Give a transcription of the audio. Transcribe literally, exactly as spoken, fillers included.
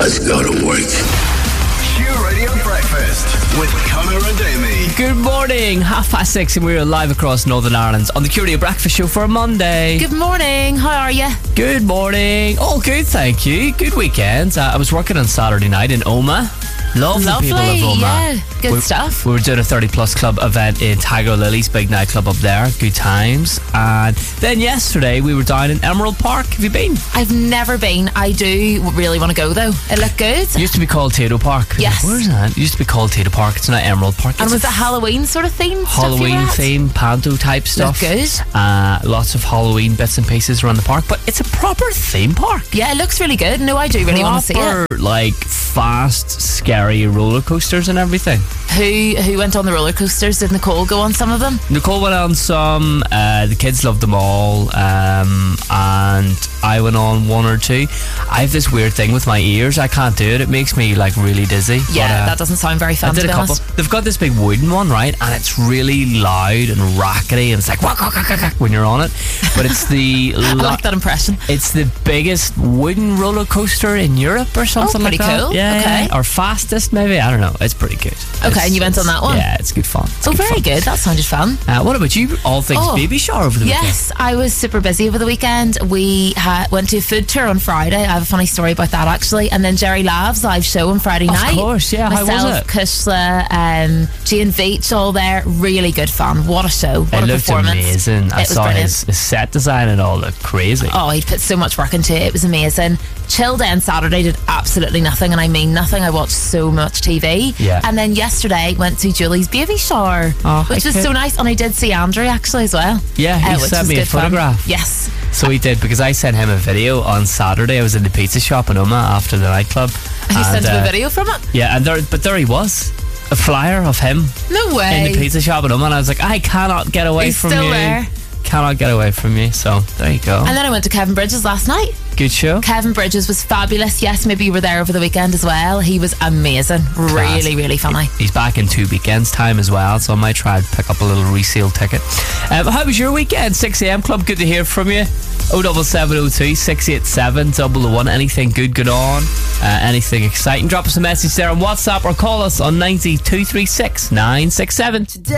Let's go to work. Q Radio Breakfast with Connor and Amy. Good morning, half past six, and we're live across Northern Ireland on the Q Radio Breakfast Show for a Monday. Good morning, how are you? Good morning. All good, thank you. Good weekend. Uh, I was working on Saturday night in Oma. Love Lovely, the people of Oma. yeah, good we, stuff. We were doing a thirty plus club event in Tiger Lily's big nightclub up there. Good times. And then yesterday we were down in Emerald Park. Have you been? I've never been. I do really want to go though. It looked good. It used to be called Tato Park. Yes. Where's that? It used to be called Tato Park. It's now Emerald Park. And It's was a it Halloween sort of theme? Halloween theme, panto type stuff. Looked good. Uh, lots of Halloween bits and pieces around the park, but it's a proper theme park. Yeah, it looks really good. No, I do really want to see it. Proper, like fast, scary roller coasters and everything. Who who went on the roller coasters? Did Nicole go on some of them? Nicole went on some. Uh, the kids loved them all, um, and I went on one or two. I have this weird thing with my ears. I can't do it. It makes me like really dizzy. Yeah, but, uh, that doesn't sound very fun. I did to a be couple. honest. They've got this big wooden one, right? And it's really loud and rackety, and it's like whack, whack, whack, whack, whack when you're on it. But it's the I lo- like that impression. It's the biggest wooden roller coaster in Europe or something pretty like that. cool. Yeah, Okay. yeah. Or fastest maybe. I don't know. It's pretty good. Okay, It's- and you went on it's- that one? Yeah, it's good fun. It's Oh, good very fun. good. That sounded fun. Uh, what about you? All things Oh, baby shower over the weekend. Yes, I was super busy over the weekend. We ha- went to a food tour on Friday. I have a funny story about that actually. And then Jerry Lav's live show on Friday Of night. course, yeah. How was Myself, it? Kushla, um, Jane Veach, all there. Really good fun. What a show. What It a looked performance. amazing. I It was saw brilliant. his, his set design and all looked crazy. Oh, he put so much work into it. It was amazing. Chilled in Saturday, did absolutely nothing, and I mean nothing. I watched so much T V. Yeah. And then yesterday went to Julie's baby shower, Oh, which was okay. so nice. And I did see Andrew actually as well. Yeah, he uh, which sent was me a good fun. photograph. Yes. So he did, because I sent him a video on Saturday. I was in the pizza shop in Oma after the nightclub. You and, sent him uh, a video from it? Yeah, and there, but there he was. A flyer of him No way. in the pizza shop in Oma, and I was like, I cannot get away He's from still you. there. Cannot get away from you. So there you go. And then I went to Kevin Bridges last night. Good show. Kevin Bridges was fabulous. Yes, maybe you were there over the weekend as well. He was amazing. Really, really funny. He's back in two weekends' time as well, so I might try and pick up a little resale ticket. Um, how was your weekend? six a.m. Club, good to hear from you. oh seven seven oh two, six eight seven, double oh one. Anything good going on? Uh, anything exciting? Drop us a message there on WhatsApp or call us on ninety two three six nine six seven.